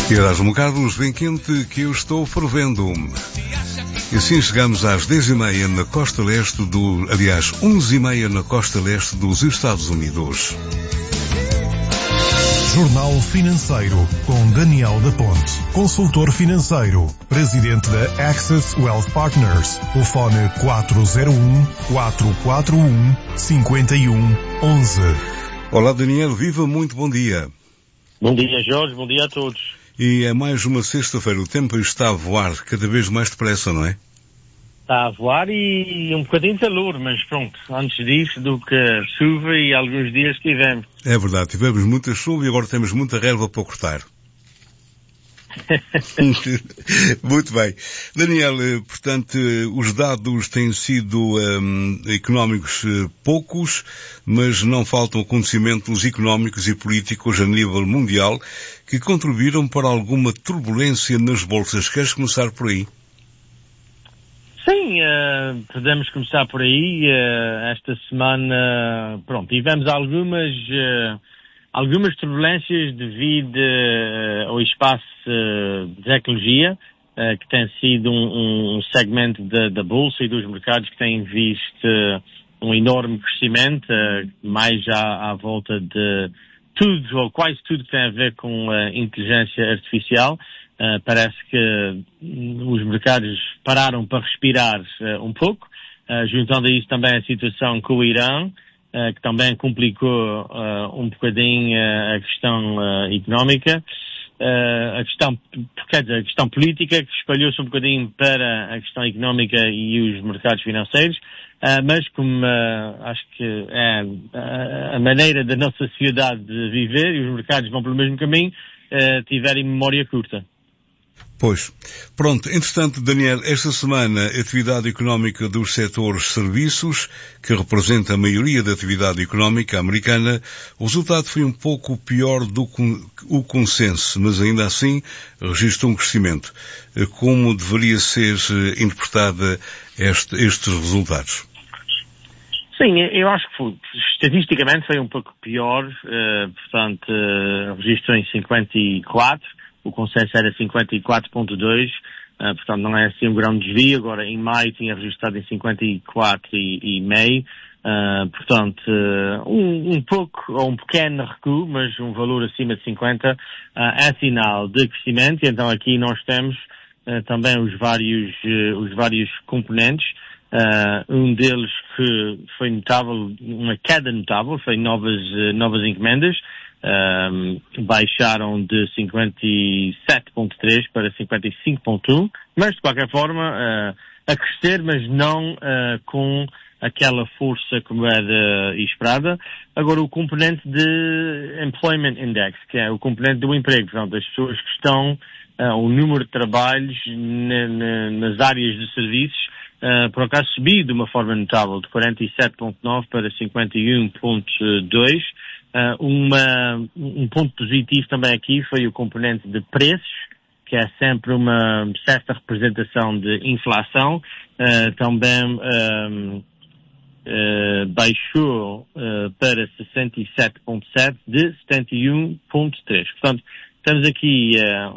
E dás-me um bocado luz bem quente que eu estou fervendo. E assim chegamos às 10h30 na costa leste aliás, 11h30 na costa leste dos Estados Unidos. Jornal Financeiro, com Daniel da Ponte, consultor financeiro, presidente da Access Wealth Partners, telefone 401-441-5111. Olá Daniel, viva, muito bom dia. Bom dia Jorge, bom dia a todos. E é mais uma sexta-feira, o tempo está a voar cada vez mais depressa, não é? Está a voar e um bocadinho de calor, mas pronto, antes disso do que chuva e alguns dias tivemos. É verdade, tivemos muita chuva e agora temos muita relva para cortar. Muito bem. Daniel, portanto, os dados têm sido económicos poucos, mas não faltam acontecimentos económicos e políticos a nível mundial que contribuíram para alguma turbulência nas bolsas. Queres começar por aí? Sim, podemos começar por aí. Esta semana, pronto, tivemos algumas turbulências devido ao espaço de tecnologia, que tem sido um segmento da Bolsa e dos mercados que tem visto um enorme crescimento, mais à volta de tudo, ou quase tudo que tem a ver com a inteligência artificial. Parece que os mercados pararam para respirar um pouco, juntando a isso também a situação com o Irão, que também complicou um bocadinho a questão económica, a questão política, que espalhou-se um bocadinho para a questão económica e os mercados financeiros, mas como acho que é a maneira da nossa sociedade de viver e os mercados vão pelo mesmo caminho, tiverem memória curta. Pois. Pronto, entretanto, Daniel, esta semana a atividade económica dos setores serviços, que representa a maioria da atividade económica americana, o resultado foi um pouco pior do que o consenso, mas ainda assim registrou um crescimento. Como deveria ser interpretada estes resultados? Sim, eu acho que estatisticamente foi um pouco pior, portanto, registrou em 54, o consenso era 54.2, portanto não é assim um grande desvio. Agora em maio tinha registrado em 54,5, portanto um pouco, ou um pequeno recuo, mas um valor acima de 50 é sinal de crescimento. E então aqui nós temos também os vários componentes. Um deles que foi notável, uma queda notável, foi novas encomendas. Baixaram de 57.3 para 55.1, mas de qualquer forma a crescer, mas não com aquela força como era esperada. Agora o componente de Employment Index, que é o componente do emprego, portanto as pessoas que estão, o número de trabalhos nas áreas de serviços, por acaso subiu de uma forma notável, de 47.9 para 51.2. Um ponto positivo também aqui foi o componente de preços, que é sempre uma certa representação de inflação. Também baixou para 67.7 de 71.3. Portanto, temos aqui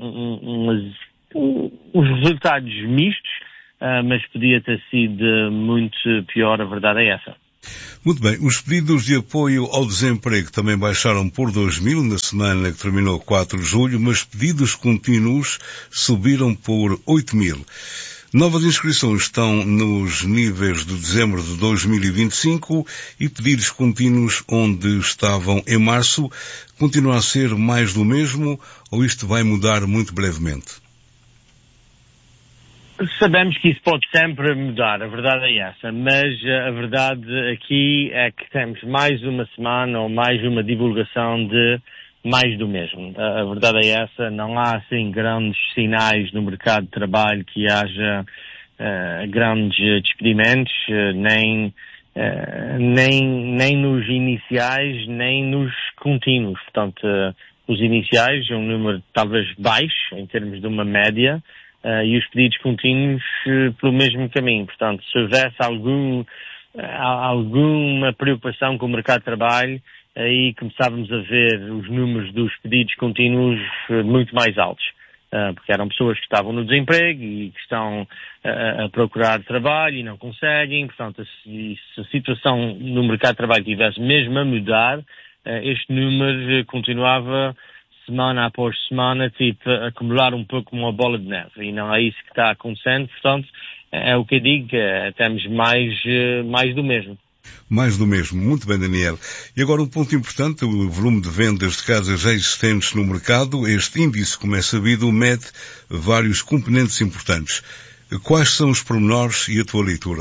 uns resultados mistos, mas podia ter sido muito pior, a verdade é essa. Muito bem, os pedidos de apoio ao desemprego também baixaram por 2.000 na semana que terminou 4 de julho, mas pedidos contínuos subiram por 8.000. Novas inscrições estão nos níveis de dezembro de 2025 e pedidos contínuos onde estavam em março. Continua a ser mais do mesmo ou isto vai mudar muito brevemente? Sabemos que isso pode sempre mudar, a verdade é essa, mas a verdade aqui é que temos mais uma semana ou mais uma divulgação de mais do mesmo. A verdade é essa, não há assim grandes sinais no mercado de trabalho que haja grandes despedimentos, nem nos iniciais, nem nos contínuos. Portanto, os iniciais é um número talvez baixo em termos de uma média, e os pedidos contínuos pelo mesmo caminho. Portanto, se houvesse alguma preocupação com o mercado de trabalho, aí começávamos a ver os números dos pedidos contínuos muito mais altos. porque eram pessoas que estavam no desemprego e que estão a procurar trabalho e não conseguem. Portanto, se a situação no mercado de trabalho tivesse mesmo a mudar, este número continuava semana após semana, tipo, a acumular um pouco uma bola de neve. E não é isso que está acontecendo. Portanto, é o que eu digo, temos mais do mesmo. Mais do mesmo. Muito bem, Daniel. E agora um ponto importante, o volume de vendas de casas já existentes no mercado. Este índice, como é sabido, mede vários componentes importantes. Quais são os pormenores e a tua leitura?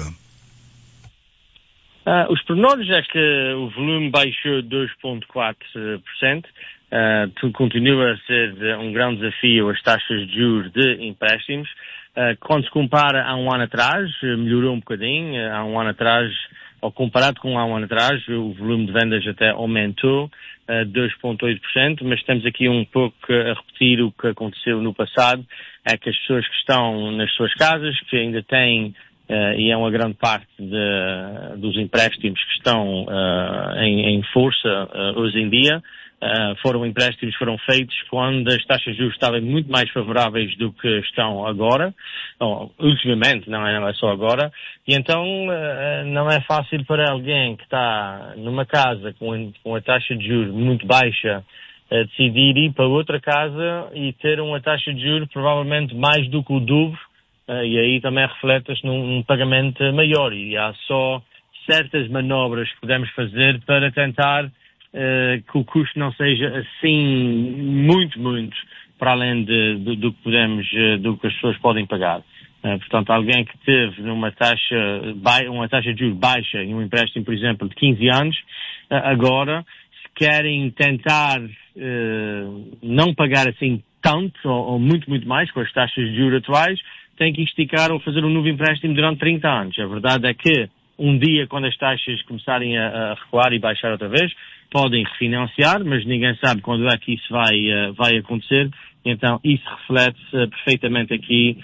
Os pormenores é que o volume baixou 2,4%. Continua a ser um grande desafio as taxas de juros de empréstimos. Quando se compara a um ano atrás, melhorou um bocadinho. Há um ano atrás, ou comparado com há um ano atrás, o volume de vendas até aumentou 2,8%, mas estamos aqui um pouco a repetir o que aconteceu no passado, é que as pessoas que estão nas suas casas, que ainda têm, e é uma grande parte dos empréstimos que estão em força hoje em dia, foram feitos quando as taxas de juros estavam muito mais favoráveis do que estão agora, ultimamente, não é só agora, e então não é fácil para alguém que está numa casa com a taxa de juros muito baixa decidir ir para outra casa e ter uma taxa de juros provavelmente mais do que o dobro, e aí também reflete-se num pagamento maior, e há só certas manobras que podemos fazer para tentar que o custo não seja assim muito para além do que as pessoas podem pagar. Portanto, alguém que teve uma taxa de juros baixa em um empréstimo, por exemplo, de 15 anos, agora, se querem tentar não pagar assim tanto ou muito mais com as taxas de juros atuais, têm que esticar ou fazer um novo empréstimo durante 30 anos. A verdade é que um dia, quando as taxas começarem a recuar e baixar outra vez, podem refinanciar, mas ninguém sabe quando é que isso vai acontecer. Então, isso reflete-se perfeitamente aqui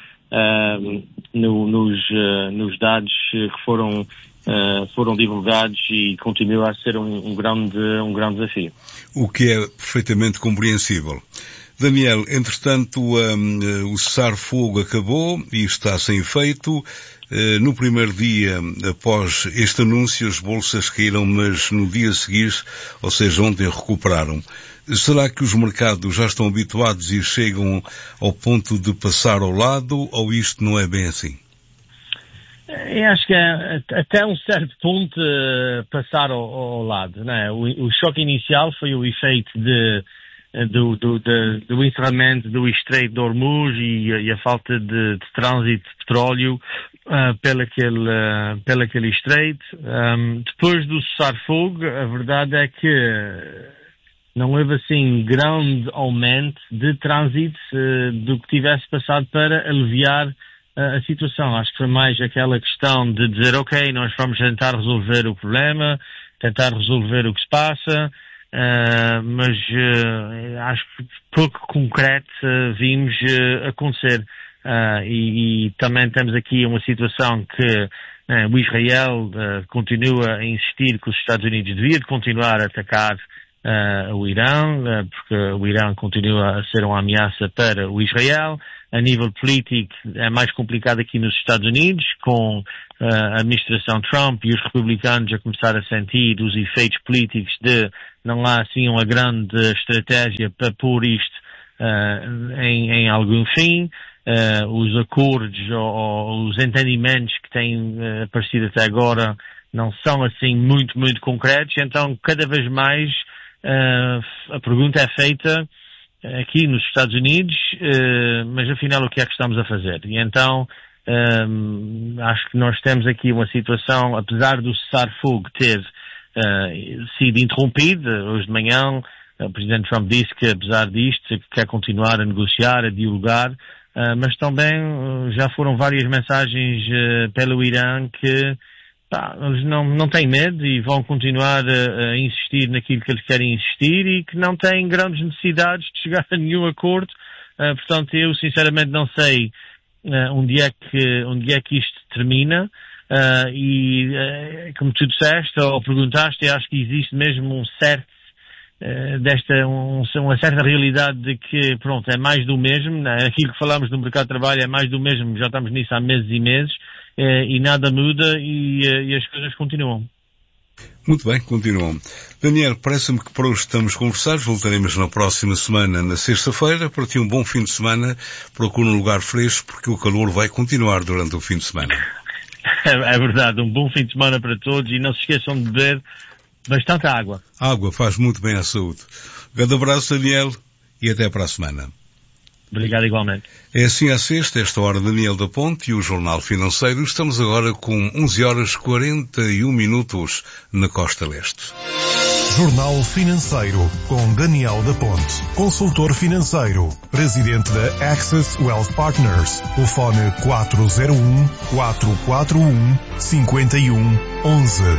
nos dados que foram divulgados e continua a ser um grande desafio. O que é perfeitamente compreensível. Daniel, entretanto, o cessar-fogo acabou e está sem efeito. No primeiro dia, após este anúncio, as bolsas caíram, mas no dia a seguir, ou seja, ontem, recuperaram. Será que os mercados já estão habituados e chegam ao ponto de passar ao lado, ou isto não é bem assim? Eu acho que até um certo ponto passar ao lado, né? O choque inicial foi o efeito do encerramento do Estreito de Hormuz e a falta de trânsito de petróleo pelo aquele estreito. Depois do cessar-fogo, a verdade é que não houve assim grande aumento de trânsito do que tivesse passado para aliviar a situação. Acho que foi mais aquela questão de dizer, ok, nós vamos tentar resolver o problema, tentar resolver o que se passa, mas acho que pouco concreto vimos acontecer. E também temos aqui uma situação que o Israel continua a insistir que os Estados Unidos deviam continuar a atacar o Irão, porque o Irão continua a ser uma ameaça para o Israel. A nível político é mais complicado aqui nos Estados Unidos, com a administração Trump e os republicanos a começar a sentir os efeitos políticos de não há assim uma grande estratégia para pôr isto em algum fim. Os acordos ou os entendimentos que têm aparecido até agora não são assim muito concretos, então cada vez mais a pergunta é feita aqui nos Estados Unidos, mas afinal o que é que estamos a fazer? E então acho que nós temos aqui uma situação, apesar do cessar-fogo ter sido interrompido, hoje de manhã o Presidente Trump disse que apesar disto quer continuar a negociar, a dialogar, mas também já foram várias mensagens pelo Irã que eles não têm medo e vão continuar a insistir naquilo que eles querem insistir e que não têm grandes necessidades de chegar a nenhum acordo. Portanto, eu sinceramente não sei onde é que isto termina. E como tu disseste ou perguntaste, eu acho que existe mesmo um certo uma certa realidade de que, pronto, é mais do mesmo, né? Aquilo que falamos do mercado de trabalho é mais do mesmo, já estamos nisso há meses e meses, e nada muda e as coisas continuam. Muito bem, continuam. Daniel, parece-me que por hoje estamos conversados. Voltaremos na próxima semana, na sexta-feira. Para ti um bom fim de semana. Procura um lugar fresco, porque o calor vai continuar durante o fim de semana. É verdade, um bom fim de semana para todos e não se esqueçam de beber bastante água. A água faz muito bem à saúde. Um grande abraço, Daniel, e até para a semana. Obrigado igualmente. É assim à sexta, esta hora, Daniel da Ponte e o Jornal Financeiro. Estamos agora com 11h41 na Costa Leste. Jornal Financeiro com Daniel da Ponte, consultor financeiro, presidente da Access Wealth Partners. Telefone 401-441-5111.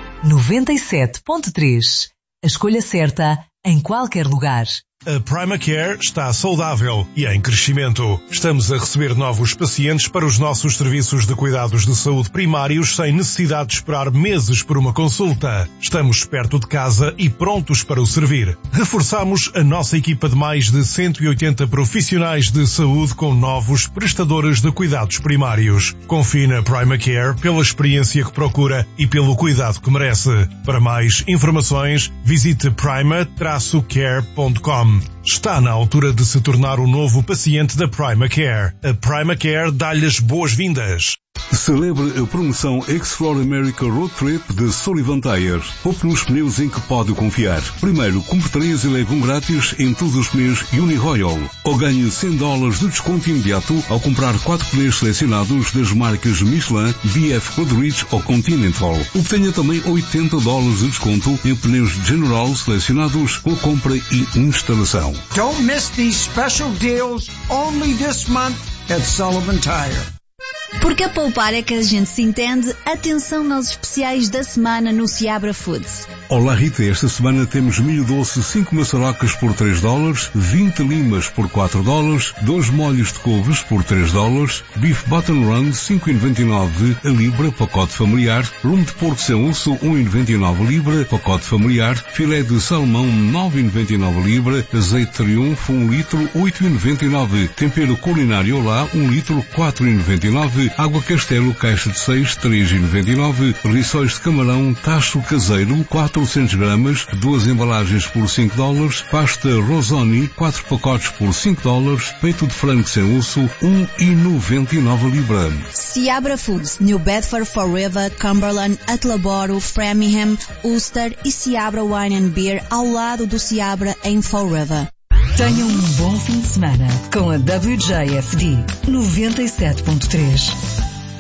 97.3. A escolha certa em qualquer lugar. A Primacare está saudável e em crescimento. Estamos a receber novos pacientes para os nossos serviços de cuidados de saúde primários sem necessidade de esperar meses por uma consulta. Estamos perto de casa e prontos para o servir. Reforçamos a nossa equipa de mais de 180 profissionais de saúde com novos prestadores de cuidados primários. Confie na Primacare pela experiência que procura e pelo cuidado que merece. Para mais informações, visite prima-care.com. Está na altura de se tornar o novo paciente da Primacare. A Primacare dá-lhe as boas-vindas. Celebre a promoção Explore America Road Trip de Sullivan Tires. Poupe nos pneus em que pode confiar. Primeiro, compre 3 e leve grátis em todos os pneus Uni-Royal. Ou ganhe $100 de desconto imediato ao comprar 4 pneus selecionados das marcas Michelin, BF Goodrich ou Continental. Obtenha também $80 de desconto em pneus General selecionados com compra e instalação. Don't miss these special deals only this month at Sullivan Tire. Porque a poupar é que a gente se entende, atenção aos especiais da semana no Seabra Foods. Olá Rita, esta semana temos milho doce 5 maçarocas por $3, 20 limas por $4, 2 molhos de couves por $3, bife button run 5,99 a libra, pacote familiar, rumo de porco sem osso 1,99 libra, pacote familiar, filé de salmão 9,99 libra, azeite triunfo 1 litro 8,99, tempero culinário Olá 1 litro 4,99, água Castelo caixa de 6 3,99, rissóis de camarão tacho caseiro 400 gramas, 2 embalagens por $5, pasta Rosoni 4 pacotes por $5, peito de frango sem osso 1,99 libra. Seabra Foods, New Bedford, Fall River, Cumberland, Attleboro, Framingham, Ulster e Seabra Wine and Beer ao lado do Seabra em Fall River. Tenham um bom fim de semana com a WJFD 97.3.